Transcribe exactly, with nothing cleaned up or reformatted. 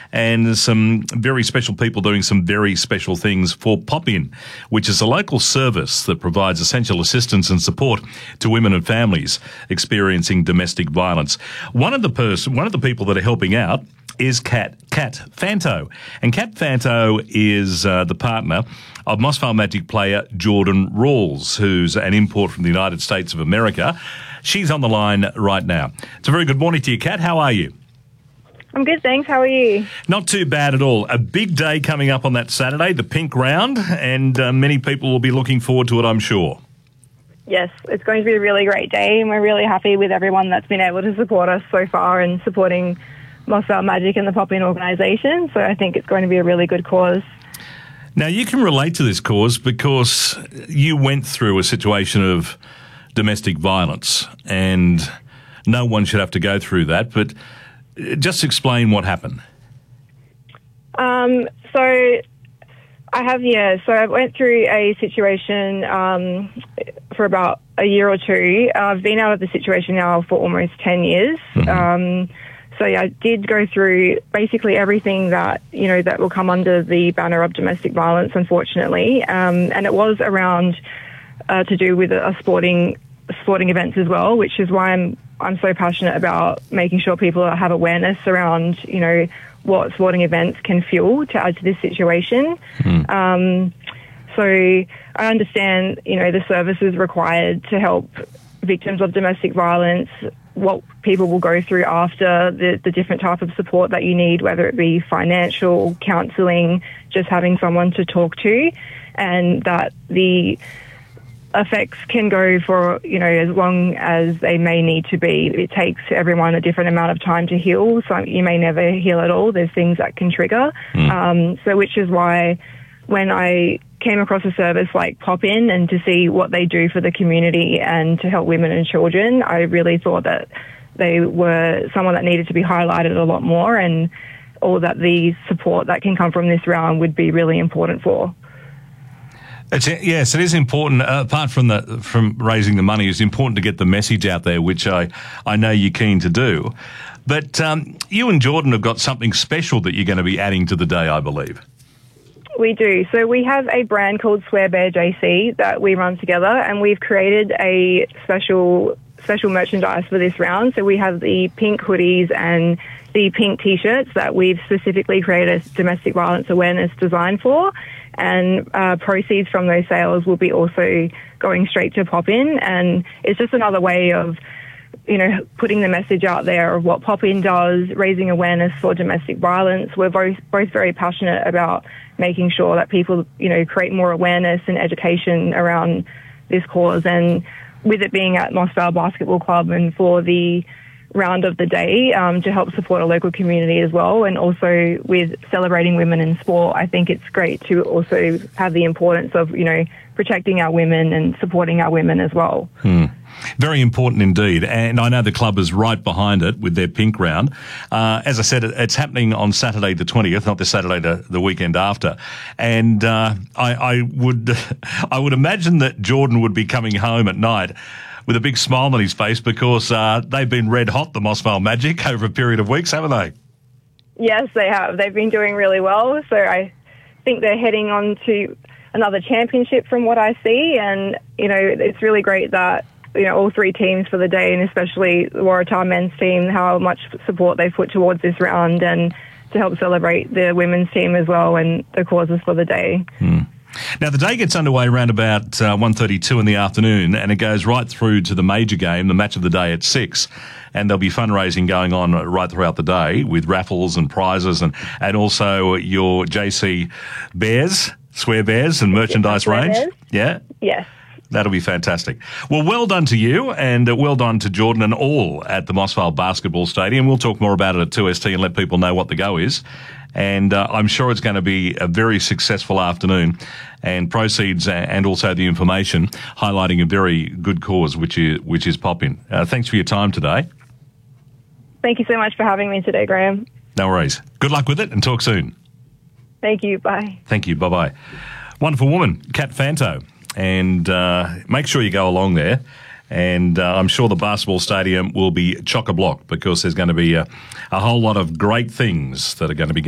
and some very special people doing some very special things for Pop In, which is a local service that provides essential assistance and support to women and families experiencing domestic violence. One of the pers- one of the people that are helping out is Kat, Kat Fanto. And Kat Fanto is uh, the partner of Mossvale Magic player Jordan Rawls, who's an import from the United States of America. She's on the line right now. It's a very good morning to you, Kat. How are you? I'm good, thanks. How are you? Not too bad at all. A big day coming up on that Saturday, the Pink Round, and uh, many people will be looking forward to it, I'm sure. Yes, it's going to be a really great day, and we're really happy with everyone that's been able to support us so far and supporting Mossvale Magic and the Pop In organisation. So I think it's going to be a really good cause. Now, you can relate to this cause because you went through a situation of domestic violence, and no one should have to go through that. But just explain what happened. Um, so I have, yeah, so I went through a situation um, for about a year or two. I've been out of the situation now for almost ten years. Mm-hmm. Um, so yeah, I did go through basically everything that, you know, that will come under the banner of domestic violence, unfortunately. Um, and it was around uh, to do with a sporting sporting events as well, which is why I'm I'm so passionate about making sure people have awareness around, you know, what sporting events can fuel to add to this situation. Mm. Um, so I understand, you know, the services required to help victims of domestic violence, what people will go through after, the, the different type of support that you need, whether it be financial, counselling, just having someone to talk to, and that the effects can go for, you know, as long as they may need to be. It takes everyone a different amount of time to heal, so you may never heal at all. There's things that can trigger. Mm. Um, so which is why when I came across a service like Pop In and to see what they do for the community and to help women and children, I really thought that they were someone that needed to be highlighted a lot more, and all that the support that can come from this round would be really important for. It's, yes, it is important. Uh, apart from the from raising the money, it's important to get the message out there, which I, I know you're keen to do. But um, you and Jordan have got something special that you're going to be adding to the day, I believe. We do. So we have a brand called Swear Bear J C that we run together, and we've created a special special merchandise for this round. So we have the pink hoodies and the pink T-shirts that we've specifically created a domestic violence awareness design for, and uh, proceeds from those sales will be also going straight to Pop In, and it's just another way of, you know, putting the message out there of what Pop In does, raising awareness for domestic violence. We're both both very passionate about making sure that people, you know, create more awareness and education around this cause. And with it being at Mossvale Basketball Club and for the round of the day, um, to help support a local community as well, and also with celebrating women in sport, I think it's great to also have the importance of, you know, protecting our women and supporting our women as well. Hmm. Very important indeed. And I know the club is right behind it with their pink round. Uh, as I said, it's happening on Saturday the twentieth, not this Saturday, the, the weekend after. And uh, I, I would I would imagine that Jordan would be coming home at night with a big smile on his face because uh, they've been red hot, the Mossvale Magic, over a period of weeks, haven't they? Yes, they have. They've been doing really well. So I think they're heading on to another championship from what I see. And, you know, it's really great that, you know, all three teams for the day, and especially the Waratah men's team, how much support they've put towards this round, and to help celebrate the women's team as well and the causes for the day. Hmm. Now, the day gets underway around about uh, one thirty-two in the afternoon, and it goes right through to the major game, the match of the day at six. And there'll be fundraising going on right throughout the day with raffles and prizes, and, and also your J C Bears, Swear Bears and merchandise Swear range. Bears? Yeah? Yes. That'll be fantastic. Well, well done to you, and uh, well done to Jordan and all at the Mossvale Basketball Stadium. We'll talk more about it at two S T and let people know what the go is. And uh, I'm sure it's going to be a very successful afternoon, and proceeds and also the information highlighting a very good cause, which is which is Pop In. Uh, thanks for your time today. Thank you so much for having me today, Graham. No worries. Good luck with it, and talk soon. Thank you. Bye. Thank you. Bye-bye. Wonderful woman, Kat Fanto. And uh, make sure you go along there. And uh, I'm sure the basketball stadium will be chock-a-block because there's going to be a, a whole lot of great things that are going to be